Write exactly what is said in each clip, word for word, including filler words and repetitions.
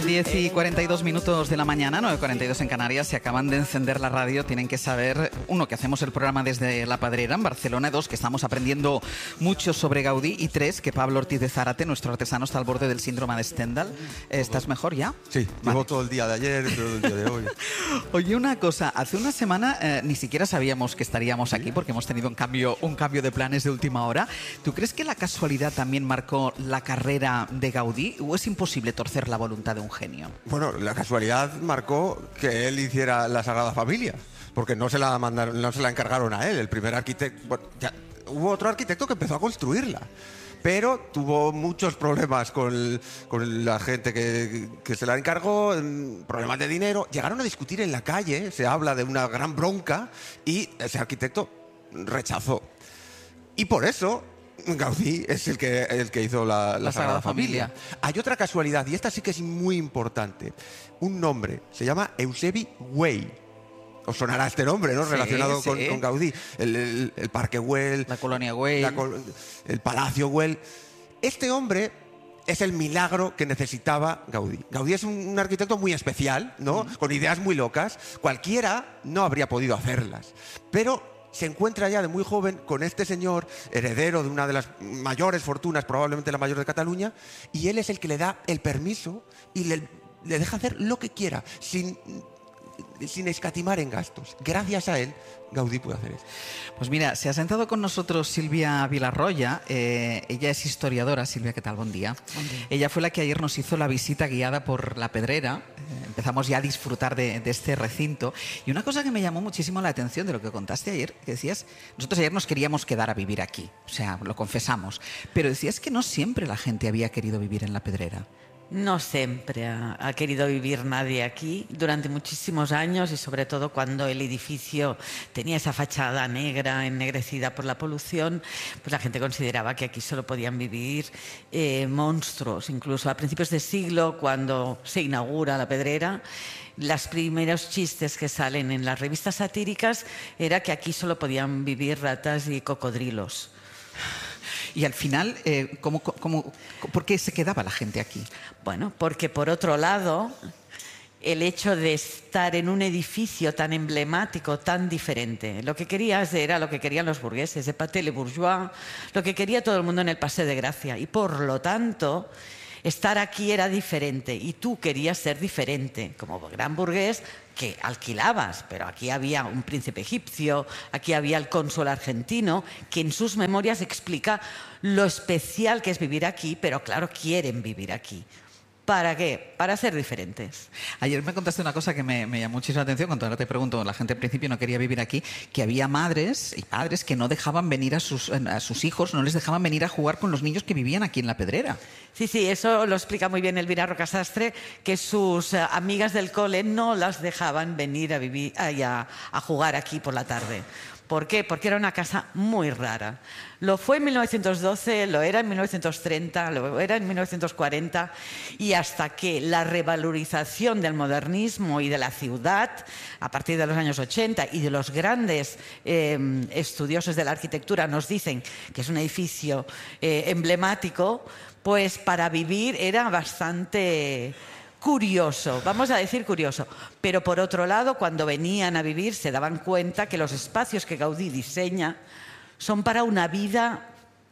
diez y cuarenta y dos minutos de la mañana, nueve y cuarenta y dos en Canarias. Si acaban de encender la radio, tienen que saber, uno, que hacemos el programa desde La Pedrera, en Barcelona; dos, que estamos aprendiendo mucho sobre Gaudí; y tres, que Pablo Ortiz de Zárate, nuestro artesano, está al borde del síndrome de Stendhal. ¿Estás mejor ya? Sí, vale. Llevo todo el día de ayer y todo el día de hoy. Oye, una cosa, hace una semana eh, ni siquiera sabíamos que estaríamos aquí, porque hemos tenido un cambio, un cambio de planes de última hora. ¿Tú crees que la casualidad también marcó la carrera de Gaudí, o es imposible torcer la voluntad de un genio? Bueno, la casualidad marcó que él hiciera la Sagrada Familia, porque no se la mandaron, no se la encargaron a él. El primer arquitecto, bueno, ya, hubo otro arquitecto que empezó a construirla, pero tuvo muchos problemas con, con la gente que, que se la encargó, problemas de dinero. Llegaron a discutir en la calle, se habla de una gran bronca, y ese arquitecto rechazó. Y por eso Gaudí es el que, el que hizo la, la, la Sagrada, Sagrada Familia. Familia. Hay otra casualidad, y esta sí que es muy importante. Un nombre, se llama Eusebi Güell. Os sonará este nombre, ¿no? Sí, relacionado sí. Con, con Gaudí. El, el, el Parque Güell. La Colonia Güell. La, el Palacio Güell. Este hombre es el milagro que necesitaba Gaudí. Gaudí es un, un arquitecto muy especial, ¿no? Mm. Con ideas muy locas. Cualquiera no habría podido hacerlas. Pero se encuentra ya de muy joven con este señor, heredero de una de las mayores fortunas, probablemente la mayor de Cataluña, y él es el que le da el permiso y le, le deja hacer lo que quiera, sin, sin escatimar en gastos. Gracias a él, Gaudí puede hacer eso. Pues mira, se ha sentado con nosotros Silvia Vilarroya. Eh, ella es historiadora. Silvia, ¿qué tal? Buen día. Buen día. Ella fue la que ayer nos hizo la visita guiada por La Pedrera. Eh, empezamos ya a disfrutar de, de este recinto. Y una cosa que me llamó muchísimo la atención de lo que contaste ayer, que decías, nosotros ayer nos queríamos quedar a vivir aquí, o sea, lo confesamos, pero decías que no siempre la gente había querido vivir en La Pedrera. No siempre ha, ha querido vivir nadie aquí durante muchísimos años, y sobre todo cuando el edificio tenía esa fachada negra, ennegrecida por la polución, pues la gente consideraba que aquí solo podían vivir eh, monstruos. Incluso a principios de siglo, cuando se inaugura La Pedrera, los primeros chistes que salen en las revistas satíricas era que aquí solo podían vivir ratas y cocodrilos. Y al final, eh, ¿cómo, cómo, ¿por qué se quedaba la gente aquí? Bueno, porque por otro lado, el hecho de estar en un edificio tan emblemático, tan diferente, lo que querías era lo que querían los burgueses, de pâté les bourgeois, lo que quería todo el mundo en el Paseo de Gracia. Y por lo tanto, estar aquí era diferente, y tú querías ser diferente como gran burgués, que alquilabas, pero aquí había un príncipe egipcio, aquí había el cónsul argentino, que en sus memorias explica lo especial que es vivir aquí, pero claro, quieren vivir aquí. ¿Para qué? Para ser diferentes. Ayer me contaste una cosa que me, me llamó muchísimo la atención, cuando ahora te pregunto, la gente al principio no quería vivir aquí, que había madres y padres que no dejaban venir a sus, a sus hijos, no les dejaban venir a jugar con los niños que vivían aquí en La Pedrera. Sí, sí, eso lo explica muy bien Elvira Rocasastre, que sus uh, amigas del cole no las dejaban venir a, vivir, a, a jugar aquí por la tarde. ¿Por qué? Porque era una casa muy rara. Lo fue en mil novecientos doce, lo era en mil novecientos treinta, lo era en mil novecientos cuarenta, y hasta que la revalorización del modernismo y de la ciudad, a partir de los años ochenta, y de los grandes eh, estudiosos de la arquitectura nos dicen que es un edificio eh, emblemático, pues para vivir era bastante curioso, vamos a decir curioso. Pero por otro lado, cuando venían a vivir se daban cuenta que los espacios que Gaudí diseña son para una vida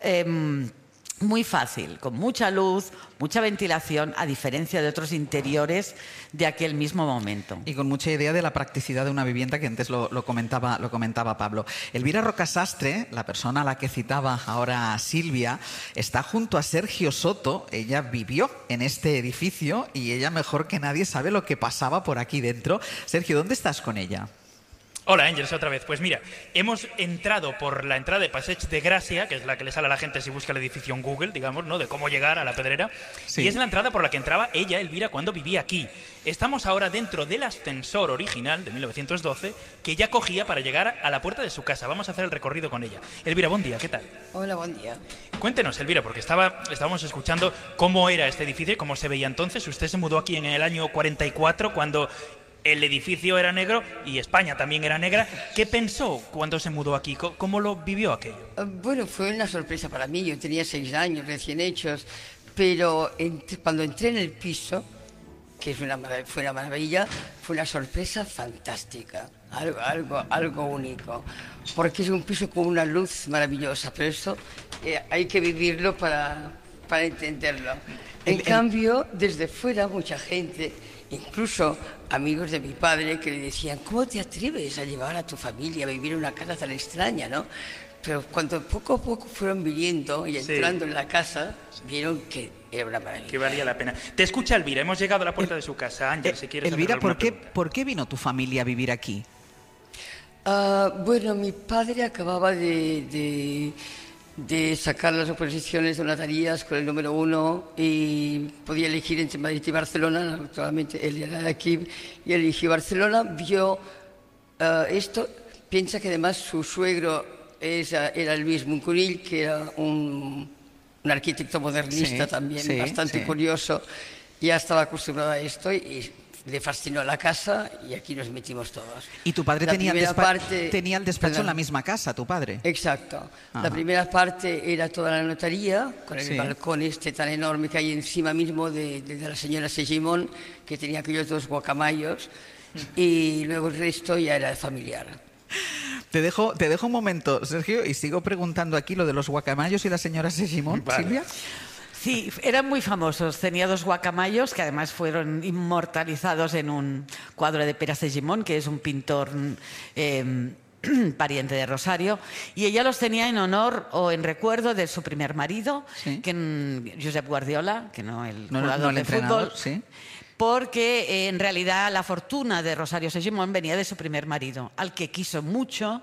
eh, muy fácil, con mucha luz, mucha ventilación, a diferencia de otros interiores de aquel mismo momento. Y con mucha idea de la practicidad de una vivienda, que antes lo, lo, comentaba, lo comentaba Pablo. Elvira Rocasastre, la persona a la que citaba ahora Silvia, está junto a Sergio Soto. Ella vivió en este edificio y ella mejor que nadie sabe lo que pasaba por aquí dentro. Sergio, ¿dónde estás con ella? Hola, Ángels, otra vez. Pues mira, hemos entrado por la entrada de Passeig de Gràcia, que es la que le sale a la gente si busca el edificio en Google, digamos, ¿no? De cómo llegar a La Pedrera. Sí. Y es la entrada por la que entraba ella, Elvira, cuando vivía aquí. Estamos ahora dentro del ascensor original de mil novecientos doce, que ella cogía para llegar a la puerta de su casa. Vamos a hacer el recorrido con ella. Elvira, buen día, ¿qué tal? Hola, buen día. Cuéntenos, Elvira, porque estaba, estábamos escuchando cómo era este edificio, cómo se veía entonces. Usted se mudó aquí en el año cuarenta y cuatro, cuando el edificio era negro y España también era negra. ¿Qué pensó cuando se mudó aquí? ¿Cómo lo vivió aquello? Bueno, fue una sorpresa para mí. Yo tenía seis años recién hechos, pero ent- cuando entré en el piso, que es una, fue una maravilla, fue una sorpresa fantástica, algo, algo, algo único, porque es un piso con una luz maravillosa, pero eso eh, hay que vivirlo para, para entenderlo. En el, cambio, el... desde fuera mucha gente, incluso amigos de mi padre, que le decían, ¿cómo te atreves a llevar a tu familia a vivir en una casa tan extraña, no? Pero cuando poco a poco fueron viniendo y entrando sí. en la casa, vieron que era una maravilla. Que valía la pena. Te escucha Elvira, hemos llegado a la puerta el, de su casa. Ángel, si quieres Elvira, ¿por qué, ¿por qué vino tu familia a vivir aquí? Uh, bueno, mi padre acababa de, de, de sacar las oposiciones donatorias con el número uno y podía elegir entre Madrid y Barcelona. Naturalmente, él era de aquí y eligió Barcelona. Vio uh, esto, piensa que además su suegro es, era Luis Muncunill, que era un, un arquitecto modernista sí, también, sí, bastante sí. curioso. Ya estaba acostumbrado a esto y, y le fascinó la casa y aquí nos metimos todos. ¿Y tu padre tenía el, parte, tenía el despacho perdón, en la misma casa, tu padre? Exacto. Ajá. La primera parte era toda la notaría, con el sí. balcón este tan enorme que hay encima mismo de, de, de la señora Segimón, que tenía aquellos dos guacamayos, y luego el resto ya era familiar. Te dejo, te dejo un momento, Sergio, y sigo preguntando aquí lo de los guacamayos y la señora Segimón. Vale. Silvia. Sí, eran muy famosos. Tenía dos guacamayos que además fueron inmortalizados en un cuadro de Pere Segimón, que es un pintor eh, pariente de Rosario, y ella los tenía en honor o en recuerdo de su primer marido, ¿sí? que, Josep Guardiola, que no el no, jugador no el de entrenador, fútbol. ¿sí? Porque eh, en realidad la fortuna de Rosario Segimón venía de su primer marido, al que quiso mucho,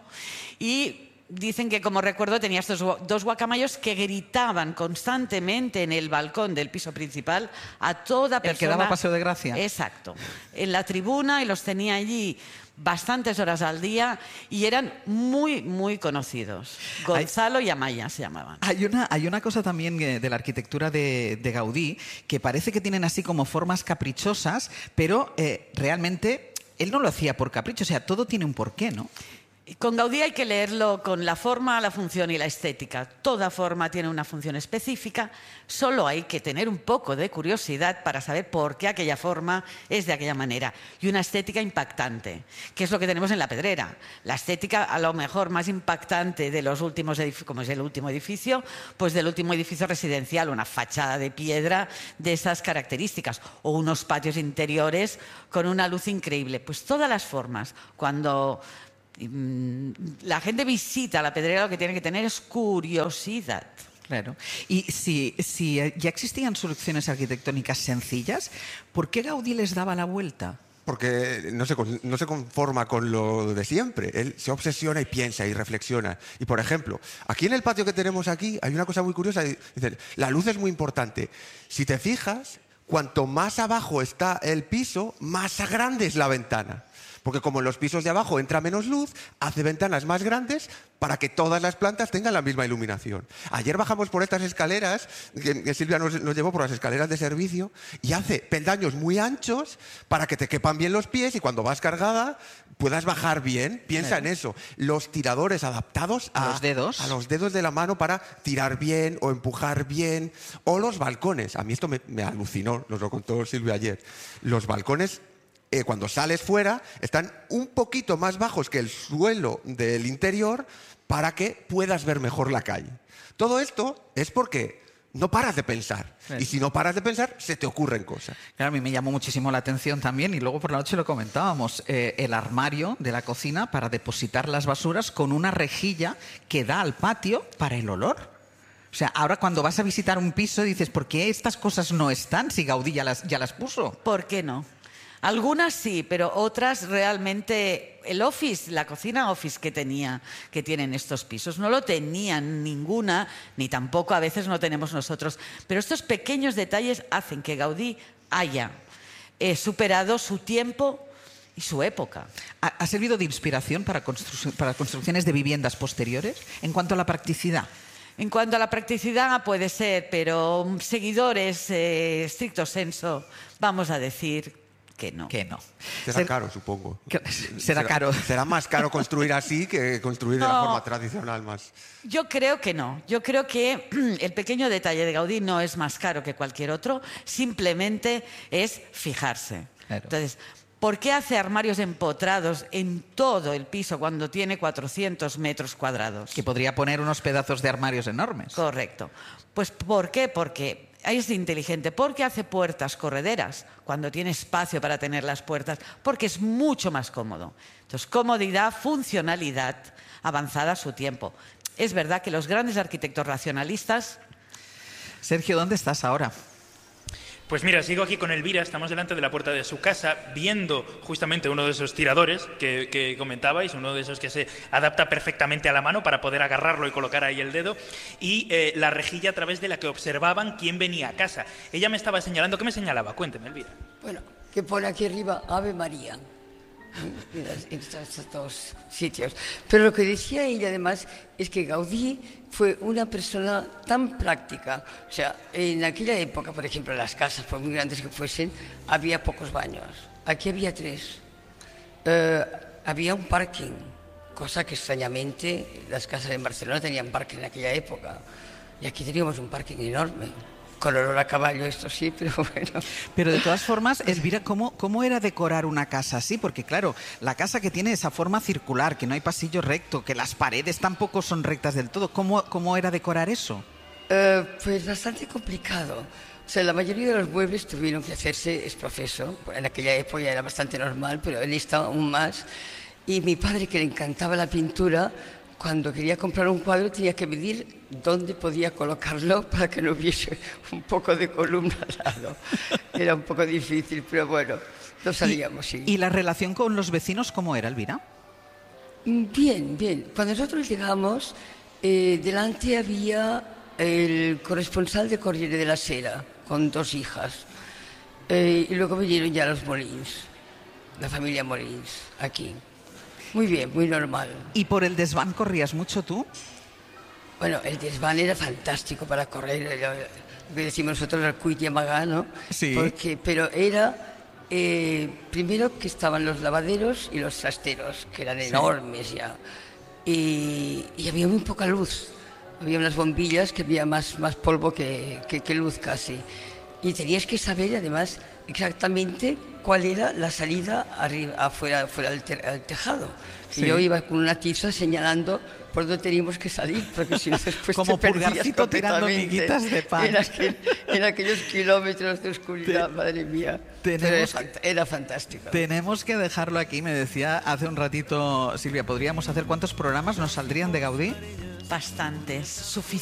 y dicen que como recuerdo tenía estos dos guacamayos que gritaban constantemente en el balcón del piso principal a toda persona. El que daba Paseo de Gracia. Exacto. En la tribuna, y los tenía allí bastantes horas al día y eran muy, muy conocidos. Gonzalo hay, y Amaya se llamaban. Hay una, hay una cosa también de la arquitectura de, de Gaudí que parece que tienen así como formas caprichosas, pero eh, realmente él no lo hacía por capricho, o sea, todo tiene un porqué, ¿no? Con Gaudí hay que leerlo con la forma, la función y la estética. Toda forma tiene una función específica, solo hay que tener un poco de curiosidad para saber por qué aquella forma es de aquella manera. Y una estética impactante, que es lo que tenemos en La Pedrera. La estética a lo mejor más impactante de los últimos edificios, como es el último edificio, pues del último edificio residencial, una fachada de piedra de esas características, o unos patios interiores con una luz increíble. Pues todas las formas, cuando la gente visita La Pedrera, lo que tiene que tener es curiosidad. Claro. Y si, si ya existían soluciones arquitectónicas sencillas, ¿por qué Gaudí les daba la vuelta? Porque no se, no se conforma con lo de siempre. Él se obsesiona y piensa y reflexiona. Y, por ejemplo, aquí en el patio que tenemos aquí hay una cosa muy curiosa. Dice, la luz es muy importante. Si te fijas, cuanto más abajo está el piso, más grande es la ventana. Porque como en los pisos de abajo entra menos luz, hace ventanas más grandes para que todas las plantas tengan la misma iluminación. Ayer bajamos por estas escaleras, que, que Silvia nos, nos llevó por las escaleras de servicio, y hace peldaños muy anchos para que te quepan bien los pies y cuando vas cargada puedas bajar bien. Piensa en eso. Los tiradores adaptados a los dedos, a los dedos de la mano para tirar bien o empujar bien. O los balcones. A mí esto me, me alucinó, nos lo contó Silvia ayer. Los balcones, Eh, cuando sales fuera, están un poquito más bajos que el suelo del interior para que puedas ver mejor la calle. Todo esto es porque no paras de pensar. Sí. Y si no paras de pensar, se te ocurren cosas. Claro, a mí me llamó muchísimo la atención también, y luego por la noche lo comentábamos, eh, el armario de la cocina para depositar las basuras con una rejilla que da al patio para el olor. O sea, ahora cuando vas a visitar un piso dices, ¿por qué estas cosas no están si Gaudí ya las, ya las puso? ¿Por qué no? Algunas sí, pero otras realmente, el office, la cocina office que tenía, que tienen estos pisos, no lo tenían ninguna, ni tampoco a veces no tenemos nosotros. Pero estos pequeños detalles hacen que Gaudí haya eh, superado su tiempo y su época. ¿Ha, ha servido de inspiración para, constru- para construcciones de viviendas posteriores? En cuanto a la practicidad. En cuanto a la practicidad puede ser, pero seguidores, eh, estricto senso, vamos a decir que no. Que no. Será Ser- caro, supongo. que- será caro. Será más caro construir así que construir de la No. forma tradicional más. Yo creo que no. Yo creo que el pequeño detalle de Gaudí no es más caro que cualquier otro, simplemente es fijarse. Claro. Entonces, ¿por qué hace armarios empotrados en todo el piso cuando tiene cuatrocientos metros cuadrados? Que podría poner unos pedazos de armarios enormes. Correcto. Pues ¿por qué? Porque es inteligente. ¿Por qué hace puertas correderas cuando tiene espacio para tener las puertas? Porque es mucho más cómodo. Entonces, comodidad, funcionalidad, avanzada a su tiempo. Es verdad que los grandes arquitectos racionalistas... Sergio, ¿dónde estás ahora? Pues mira, sigo aquí con Elvira, estamos delante de la puerta de su casa, viendo justamente uno de esos tiradores que, que comentabais, uno de esos que se adapta perfectamente a la mano para poder agarrarlo y colocar ahí el dedo, y eh, la rejilla a través de la que observaban quién venía a casa. Ella me estaba señalando, ¿qué me señalaba? Cuénteme, Elvira. Bueno, que pone aquí arriba Ave María. En las- en estos dos sitios. Pero lo que decía ella además es que Gaudí fue una persona tan práctica. O sea, en aquella época, por ejemplo, las casas, por muy grandes que fuesen, había pocos baños. Aquí había tres. Eh, había un parking, cosa que extrañamente las casas en Barcelona tenían parking en aquella época. Y aquí teníamos un parking enorme. Con olor a caballo, esto sí, pero bueno. Pero de todas formas, Elvira, ¿cómo, ¿cómo era decorar una casa así? Porque claro, la casa que tiene esa forma circular, que no hay pasillo recto, que las paredes tampoco son rectas del todo, ¿cómo, cómo era decorar eso? Eh, pues bastante complicado. O sea, la mayoría de los muebles tuvieron que hacerse ex profeso. En aquella época ya era bastante normal, pero en esta aún más. Y mi padre, que le encantaba la pintura, cuando quería comprar un cuadro tenía que medir dónde podía colocarlo para que no hubiese un poco de columna al lado. Era un poco difícil, pero bueno, lo salíamos, sí. ¿Y la relación con los vecinos cómo era, Elvira? Bien, bien. Cuando nosotros llegamos, eh, delante había el corresponsal de Corriere de la Sera, con dos hijas. Eh, y luego vinieron ya los Molins, la familia Molins, aquí. Muy bien, muy normal. ¿Y por el desván corrías mucho tú? Bueno, el desván era fantástico para correr, lo que decimos nosotros el cuit y amagá, ¿no? Sí. Porque, pero era, eh, primero que estaban los lavaderos y los trasteros, que eran enormes ya, y, y había muy poca luz. Había unas bombillas que había más, más polvo que, que, que luz casi. Y tenías que saber, además, exactamente cuál era la salida arriba, afuera, afuera del te, al tejado. Sí. Y yo iba con una tiza señalando por dónde teníamos que salir, porque si no después Como te perdías purgarcito tirando completamente miguitas de pan. En, aquel, en aquellos kilómetros de oscuridad, madre mía. tenemos Pero era, que- fant- era fantástico. Tenemos que dejarlo aquí, me decía hace un ratito Silvia, ¿podríamos hacer cuántos programas nos saldrían de Gaudí? Bastantes, suficientes.